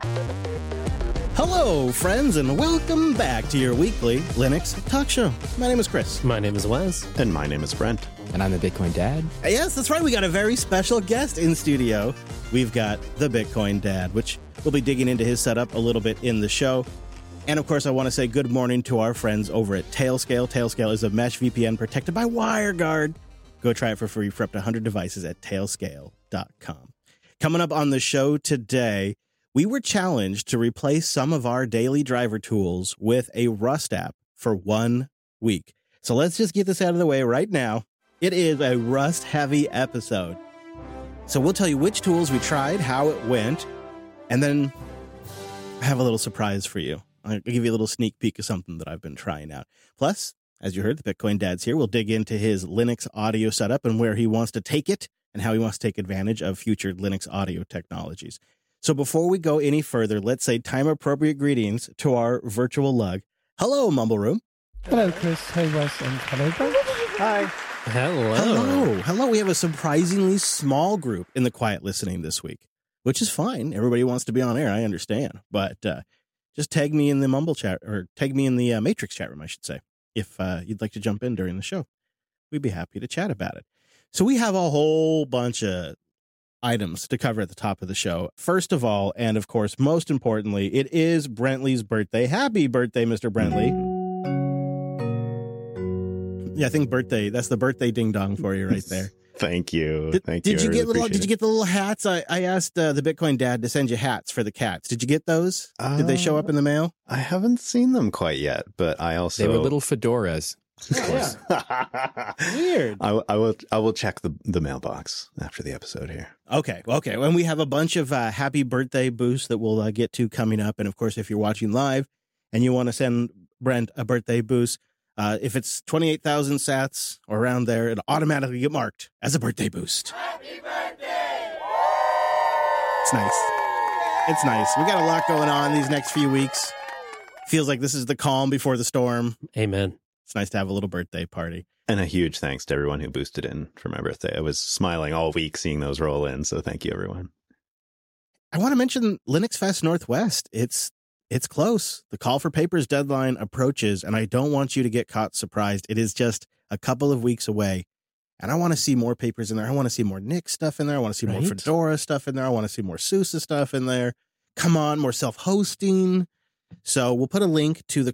Hello, friends, and welcome back to your weekly Linux talk show. My name is Chris. My name is Wes. And my name is Brent. And I'm the Bitcoin Dad. Yes, that's right. We got a very special guest in studio. We've got the Bitcoin Dad, which we'll be digging into his setup a little bit in the show. And, of course, I want to say good morning to our friends over at Tailscale. Tailscale is a mesh VPN protected by WireGuard. Go try it for free for up to 100 devices at tailscale.com. Coming up on the show today, we were challenged to replace some of our daily driver tools with a Rust app for 1 week. So let's just get this out of the way right now. It is a Rust-heavy episode. So we'll tell you which tools we tried, how it went, and then I have a little surprise for you. I'll give you a little sneak peek of something that I've been trying out. Plus, as you heard, the Bitcoin Dad's here. We'll dig into his Linux audio setup and where he wants to take it and how he wants to take advantage of future Linux audio technologies. So before we go any further, let's say time-appropriate greetings to our virtual lug. Hello, Mumble Room. Hello, Chris. Hey, Wes, and hello, Brent. Hi. Hello. Hello. We have a surprisingly small group in the quiet listening this week, which is fine. Everybody wants to be on air. I understand. But just tag me in the Mumble chat, or tag me in the Matrix chat room, I should say, if you'd like to jump in during the show. We'd be happy to chat about it. So we have a whole bunch of items to cover at the top of the show. First of all, and of course, most importantly, it is Brentley's birthday. Happy birthday, Mr. Brentley. Yeah, I think that's the birthday ding dong for you right there. Thank you. Did you get the little hats? I asked the Bitcoin Dad to send you hats for the cats. Did you get those? Did they show up in the mail? I haven't seen them quite yet, but I also... They were little fedoras. Yeah. Weird. I will check the mailbox after the episode here. Okay. And we have a bunch of happy birthday boosts that we'll get to coming up. And of course, if you're watching live and you want to send Brent a birthday boost, if it's 28,000 sats or around there, it'll automatically get marked as a birthday boost. Happy birthday! It's nice. We got a lot going on these next few weeks. Feels like this is the calm before the storm. Amen. It's nice to have a little birthday party. And a huge thanks to everyone who boosted in for my birthday. I was smiling all week seeing those roll in, so thank you, everyone. I want to mention Linux Fest Northwest. It's close. The call for papers deadline approaches, and I don't want you to get caught surprised. It is just a couple of weeks away, and I want to see more papers in there. I want to see more Nix stuff in there. I want to see more Fedora stuff in there. I want to see more SUSE stuff in there. Come on, more self-hosting. So we'll put a link to the